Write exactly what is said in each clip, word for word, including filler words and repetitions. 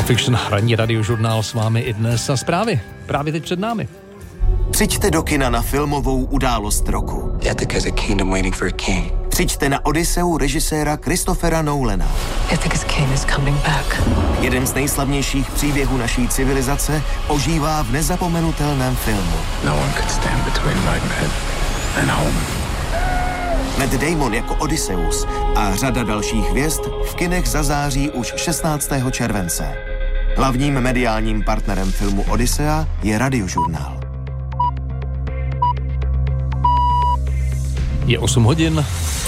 Pulp Fiction, ranní radiožurnál s vámi i dnes a zprávy právě teď před námi. Přijďte do kina na filmovou událost roku. Přijďte na Odysseu režiséra Christophera Nolana. Jeden z nejslavnějších příběhů naší civilizace ožívá v nezapomenutelném filmu. No one could stand between my bed and home. Matt Damon jako Odysseus a řada dalších hvězd v kinech zazáří už šestnáctého července. Hlavním mediálním partnerem filmu Odyssea je Radiožurnál. Je osm hodin.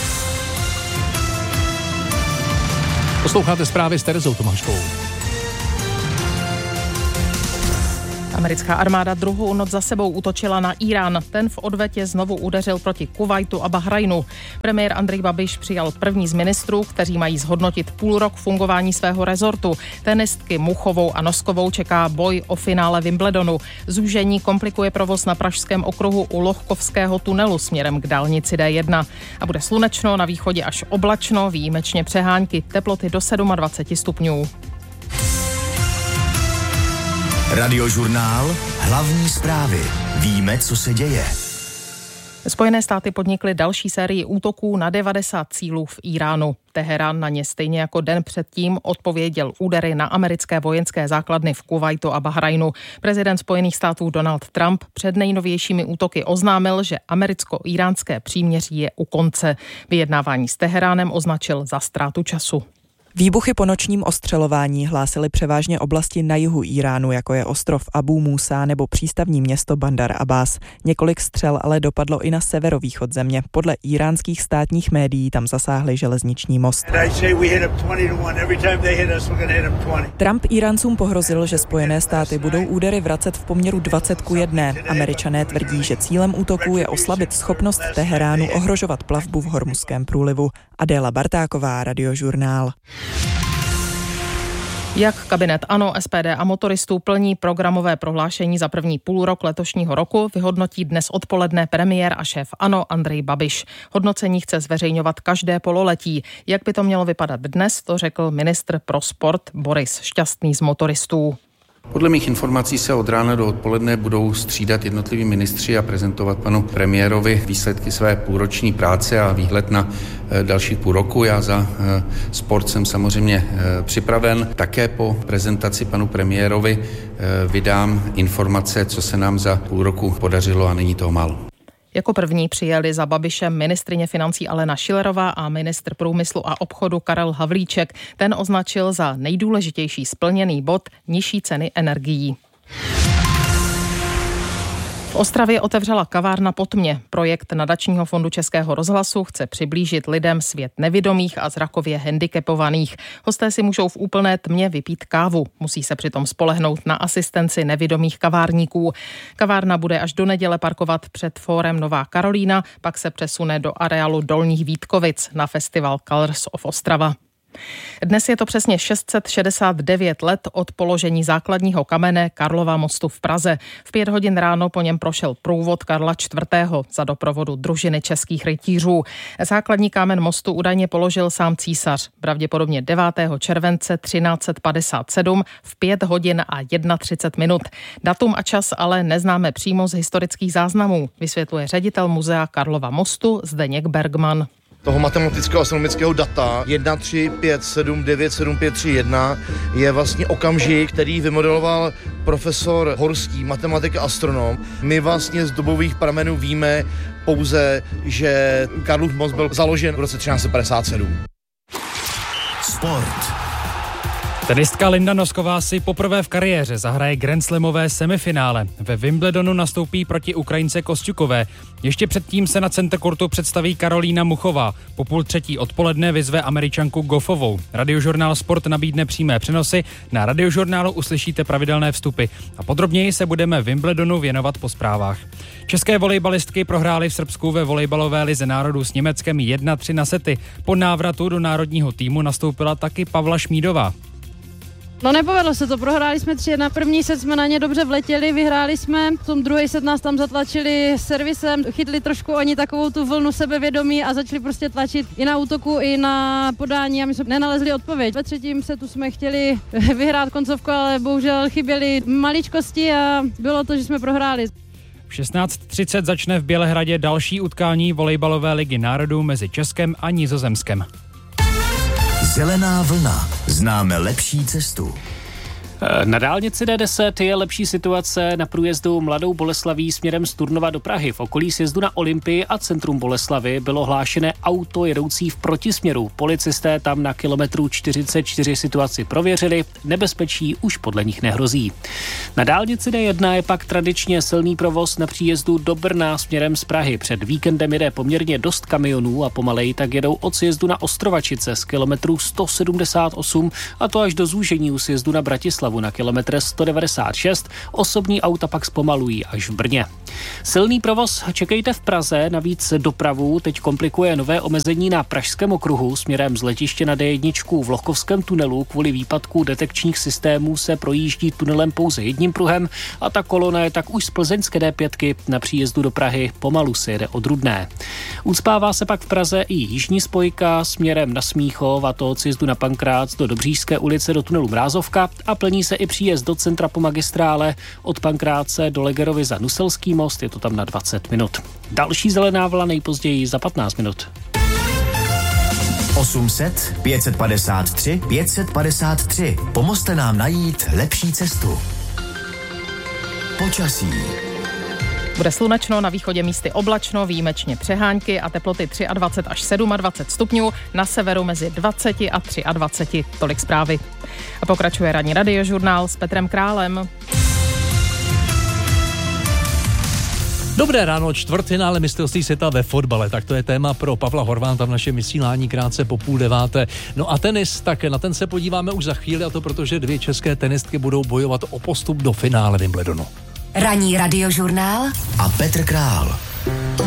Posloucháte zprávy s Terezou Tomáškou. Americká armáda druhou noc za sebou útočila na Irán. Ten v odvetě znovu udeřil proti Kuvajtu a Bahrajnu. Premiér Andrej Babiš přijal první z ministrů, kteří mají zhodnotit půl rok fungování svého rezortu. Tenistky Muchovou a Noskovou čeká boj o finále Wimbledonu. Zúžení komplikuje provoz na Pražském okruhu u Lohkovského tunelu směrem k dálnici D jedna. A bude slunečno, na východě až oblačno, výjimečně přehánky, teploty do dvacet sedm stupňů. Radiožurnál, hlavní zprávy. Víme, co se děje. Spojené státy podnikly další sérii útoků na devadesát cílů v Iránu. Teherán na ně stejně jako den předtím odpověděl údery na americké vojenské základny v Kuvajtu a Bahrajnu. Prezident Spojených států Donald Trump před nejnovějšími útoky oznámil, že americko-iránské příměří je u konce. Vyjednávání s Teheránem označil za ztrátu času. Výbuchy po nočním ostřelování hlásily převážně oblasti na jihu Iránu, jako je ostrov Abu Musa nebo přístavní město Bandar Abbas. Několik střel ale dopadlo i na severovýchod země. Podle iránských státních médií tam zasáhli železniční most. Trump Iráncům pohrozil, že Spojené státy budou údery vracet v poměru dvacet ku jedné. Američané tvrdí, že cílem útoků je oslabit schopnost Teheránu ohrožovat plavbu v Hormuzském průlivu. Adéla Bartáková, Radiožurnál. Jak kabinet ANO, S P D a motoristů plní programové prohlášení za první půlrok letošního roku, vyhodnotí dnes odpoledne premiér a šéf ANO Andrej Babiš. Hodnocení chce zveřejňovat každé pololetí. Jak by to mělo vypadat dnes, to řekl ministr pro sport Boris Šťastný z motoristů. Podle mých informací se od rána do odpoledne budou střídat jednotliví ministři a prezentovat panu premiérovi výsledky své půlroční práce a výhled na další půl roku. Já za sport jsem samozřejmě připraven. Také po prezentaci panu premiérovi vydám informace, co se nám za půl roku podařilo a není toho málo. Jako první přijeli za Babišem ministryně financí Alena Schillerová a ministr průmyslu a obchodu Karel Havlíček. Ten označil za nejdůležitější splněný bod nižší ceny energií. V Ostravě otevřela kavárna po tmě. Projekt Nadačního fondu Českého rozhlasu chce přiblížit lidem svět nevidomých a zrakově handicapovaných. Hosté si můžou v úplné tmě vypít kávu. Musí se přitom spolehnout na asistenci nevidomých kavárníků. Kavárna bude až do neděle parkovat před fórem Nová Karolína, pak se přesune do areálu Dolních Vítkovic na festival Colors of Ostrava. Dnes je to přesně šest set šedesát devět let od položení základního kamene Karlova mostu v Praze. V pět hodin ráno po něm prošel průvod Karla čtvrtého za doprovodu družiny českých rytířů. Základní kámen mostu údajně položil sám císař, pravděpodobně devátého července třináct set padesát sedm v pět hodin a třicet jedna minut. Datum a čas ale neznáme přímo z historických záznamů, vysvětluje ředitel muzea Karlova mostu Zdeněk Bergman. Toho matematického astronomického data jedna tři pět sedm devět sedm pět tři jedna je vlastně okamžik, který vymodeloval profesor Horský, matematik a astronom. My vlastně z dobových pramenů víme pouze, že Karlův most byl založen v roce třináct set padesát sedm. Sport. Tenistka Linda Nosková si poprvé v kariéře zahraje grandslamové semifinále. Ve Wimbledonu nastoupí proti Ukrajince Kosťukové. Ještě předtím se na center courtu představí Karolína Muchová. Po půl třetí odpoledne vyzve Američanku Goffovou. Radiožurnál Sport nabídne přímé přenosy. Na Radiožurnálu uslyšíte pravidelné vstupy. A podrobněji se budeme Wimbledonu věnovat po zprávách. České volejbalistky prohrály v Srbsku ve volejbalové lize národů s Německem jedna tři na sety. Po návratu do národního týmu nastoupila taky Pavla Šmídová. No nepovedlo se to, prohráli jsme tři jedna. První set jsme na ně dobře vletěli, vyhráli jsme, v tom druhý set nás tam zatlačili servisem, chytli trošku oni takovou tu vlnu sebevědomí a začali prostě tlačit i na útoku, i na podání a my jsme nenalezli odpověď. Ve třetím setu jsme chtěli vyhrát koncovku, ale bohužel chyběly maličkosti a bylo to, že jsme prohráli. V šestnáct třicet začne v Bělehradě další utkání volejbalové ligy národů mezi Českem a Nizozemskem. Zelená vlna. Známe lepší cestu. Na dálnici D deset je lepší situace na průjezdu Mladou Boleslaví směrem z Turnova do Prahy. V okolí sjezdu na Olympii a centrum Boleslavy bylo hlášené auto jedoucí v protisměru. Policisté tam na kilometru čtyřicet čtyři situaci prověřili, nebezpečí už podle nich nehrozí. Na dálnici D jedna je pak tradičně silný provoz na příjezdu do Brna směrem z Prahy. Před víkendem jede poměrně dost kamionů a pomalej tak jedou od sjezdu na Ostrovačice z kilometru sto sedmdesát osm a to až do zúžení u sjezdu na Bratislavu na kilometr sto devadesát šest, osobní auta pak zpomalují až v Brně. Silný provoz čekejte v Praze, navíc dopravu teď komplikuje nové omezení na Pražském okruhu směrem z letiště na D jedna v Lohkovském tunelu. Kvůli výpadku detekčních systémů se projíždí tunelem pouze jedním pruhem a ta kolona je tak už z plzeňské D pět na příjezdu do Prahy pomalu se jede od Rudné. Ucpává se pak v Praze i jižní spojka směrem na Smíchov, a to od sjezdu na Pankrác do Dobříšské ulice do tunelu Mrázovka a plní se i příjezd do centra po magistrále od Pankráce do Legerovy za Nuselský most, je to tam na dvacet minut. Další zelená vlna nejpozději za patnáct minut. osm set, pět set padesát tři, pět set padesát tři. Pomozte nám najít lepší cestu. Počasí. Bude slunečno, na východě místy oblačno, výjimečně přehánky a teploty dvacet tři až dvacet sedm stupňů, na severu mezi dvacet a dvacet tři. Tolik zprávy. A pokračuje ranní radiožurnál s Petrem Králem. Dobré ráno, čtvrtfinále mistrovství světa ve fotbale, tak to je téma pro Pavla Horvánta v našem vysílání krátce po půl deváté. No a tenis, tak na ten se podíváme už za chvíli, a to protože dvě české tenistky budou bojovat o postup do finále Wimbledonu. Ranní radiožurnál a Petr Král.